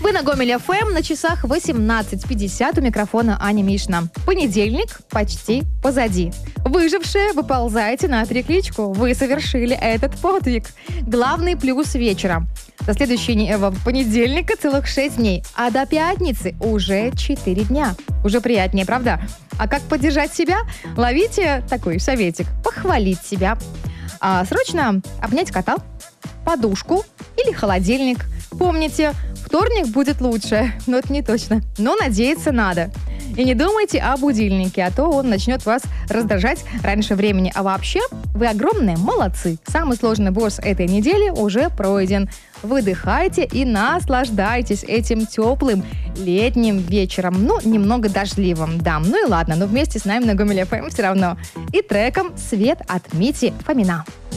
Вы на Гомель ФМ, на часах 18:50, у микрофона Аня Мишна. Понедельник почти позади. Выжившие, выползайте на перекличку. Вы совершили этот подвиг. Главный плюс вечера. До следующего понедельника целых 6 дней, а до пятницы уже 4 дня. Уже приятнее, правда? А как поддержать себя? Ловите такой советик. Похвалить себя. Срочно обнять кота, подушку или холодильник. Помните, вторник будет лучше, но это не точно. Но надеяться надо. И не думайте о будильнике, а то он начнет вас раздражать раньше времени. А вообще, вы огромные молодцы. Самый сложный босс этой недели уже пройден. Выдыхайте и наслаждайтесь этим теплым летним вечером. Немного дождливым, да. Ну и ладно, но вместе с нами на Гомель ФМ все равно. И треком «Свет» от Мити Фомина.